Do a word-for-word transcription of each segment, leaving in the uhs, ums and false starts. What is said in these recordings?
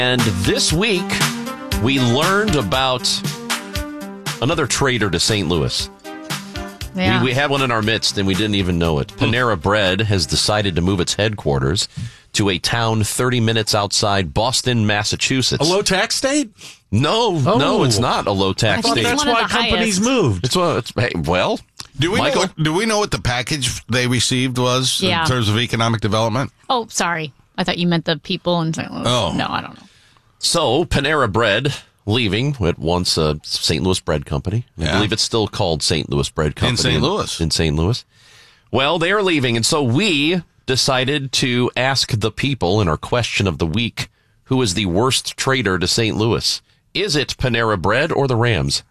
And this week, we learned about another traitor to Saint Louis. Yeah. We, we had one in our midst, and we didn't even know it. Panera Bread has decided to move its headquarters to a town thirty minutes outside Boston, Massachusetts. A low-tax state? No, Oh. no, it's not a low-tax I think state. it's That's one of why the companies highest. moved. It's, well, it's, hey, well, Do we know Michael? what, do we know what the package they received was Yeah. in terms of economic development? Oh, sorry. I thought you meant the people in Saint Louis. Oh. No, I don't know. So, Panera Bread leaving at once a Saint Louis bread company. I Yeah. believe it's still called Saint Louis Bread Company. In Saint Louis. In Saint Louis. Well, they are leaving, and so we decided to ask the people in our question of the week, who is the worst traitor to Saint Louis? Is it Panera Bread or the Rams?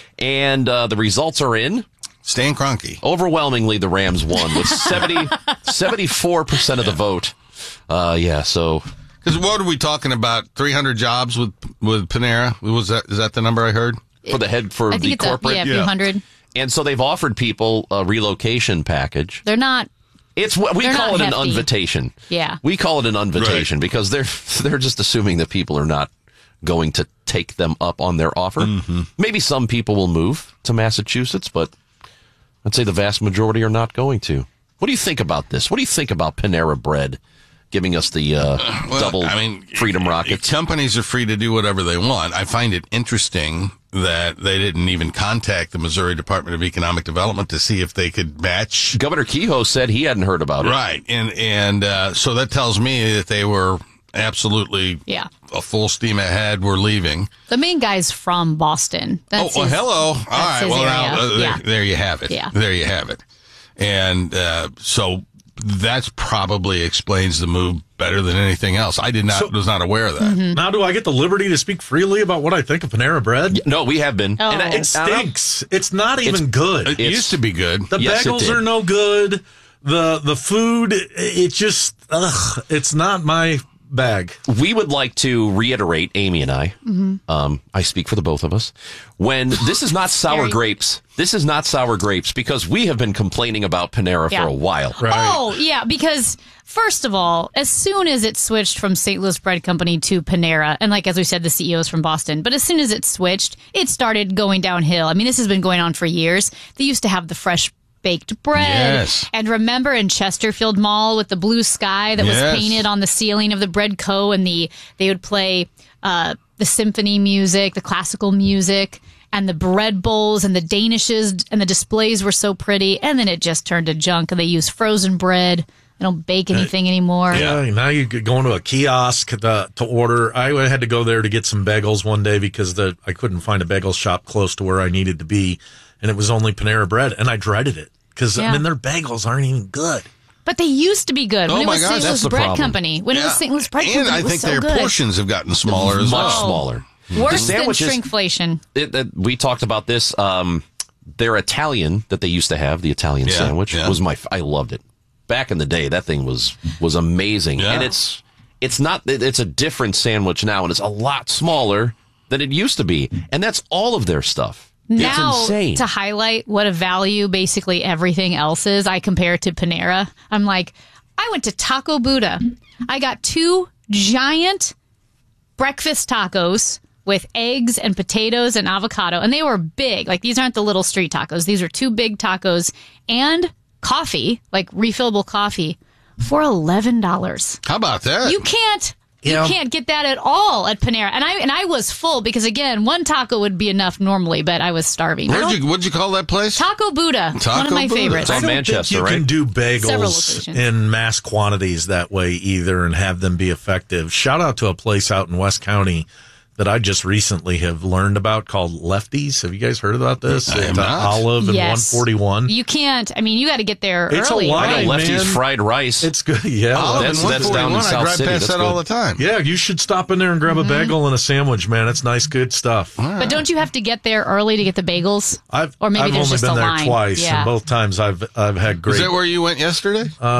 And uh, the results are in. Stan Kroenke. Overwhelmingly, the Rams won with seventy, seventy-four percent of the vote. Uh, yeah, so... Because what are we talking about? three hundred jobs with with Panera? Was that is that the number I heard? For the head, for I the think it's corporate. a, yeah, a few Yeah. hundred. And so they've offered people a relocation package. They're not. It's what we They're call not it an hefty. invitation. Yeah. We call it an invitation because they're they're just assuming that people are not going to take them up on their offer. Mm-hmm. Maybe some people will move to Massachusetts, but I'd say the vast majority are not going to. What do you think about this? What do you think about Panera Bread giving us the uh, Well, double I mean, freedom rockets? Companies are free to do whatever they want. I find it interesting that they didn't even contact the Missouri Department of Economic Development to see if they could match. Governor Kehoe said he hadn't heard about it. Right, and and uh, so that tells me that they were absolutely Yeah. a full steam ahead. We're leaving. The main guy's from Boston. That's oh, well, his- hello. All that's right. his Well, area. now uh, there, yeah. there you have it. Yeah. There you have it. And uh, so that's probably explains the move better than anything else. I did not So- was not aware of that. Mm-hmm. Now, do I get the liberty to speak freely about what I think of Panera Bread? No, we have been. Oh. And I- It and I'm- stinks. It's not even It's- good. It It's- used to be good. The Yes, it bagels did. are no good. The the food, it just, ugh, it's not my bag. We would like to reiterate, Amy and I, um, I speak for the both of us, when this is not sour Scary. grapes. This is not sour grapes because we have been complaining about Panera Yeah. for a while. Right. Oh, yeah, because first of all, as soon as it switched from Saint Louis Bread Company to Panera, and like as we said, the C E O is from Boston, but as soon as it switched, it started going downhill. I mean, this has been going on for years. They used to have the fresh baked bread. Yes. And remember in Chesterfield Mall with the blue sky that Yes. was painted on the ceiling of the Bread Co. and the they would play uh, the symphony music, the classical music, and the bread bowls and the danishes and the displays were so pretty. And then it just turned to junk and they use frozen bread. They don't bake anything anymore. Yeah, now you could go into a kiosk to, to order. I had to go there to get some bagels one day because the I couldn't find a bagel shop close to where I needed to be, and it was only Panera Bread, and I dreaded it because Yeah. I mean their bagels aren't even good. But they used to be good when Oh it my was gosh, Saint that's Louis the Bread problem. Company. When it was Saint Louis Bread and Company, I it was think so their good. portions have gotten smaller as Much well. smaller. Worse than sandwiches- shrinkflation. It, it- we talked about this. Um, their Italian that they used to have, the Italian Yeah, sandwich, yeah. was my. f- I loved it. Back in the day, that thing was was amazing, Yeah. and it's it's not. it- It's a different sandwich now, and it's a lot smaller than it used to be, and that's all of their stuff. Now, it's insane. to highlight what a value basically everything else is, I compare it to Panera. I'm like, I went to Taco Buddha. I got two giant breakfast tacos with eggs and potatoes and avocado, and they were big. Like, these aren't the little street tacos. These are two big tacos and coffee, like refillable coffee, for eleven dollars. How about that? You can't. You Yeah. can't get that at all at Panera. And I and I was full because, again, one taco would be enough normally, but I was starving. Where'd you, what'd you call that place? Taco Buddha, one Taco of my Buddha. favorites. It's on I don't Manchester, think you right? can do Several bagels locations. in mass quantities that way either and have them be effective. Shout out to a place out in West County that I just recently have learned about called Lefties. Have you guys heard about this? I have It's, uh, not. Olive and Yes. one forty-one. You can't. I mean, you got to get there It's a early. line. I right? know Lefty's man. fried rice. It's good. Yeah. Oh, that's- and that's down in one forty-one, South I drive City. past That's that all the good. time. yeah, you should stop in there and grab a bagel and a sandwich, man. It's nice, good stuff. But don't you have to get there early to get the bagels? I've, Or maybe I've there's only just been a there line. twice, Yeah. and both times I've I've had great. Is that where you went yesterday?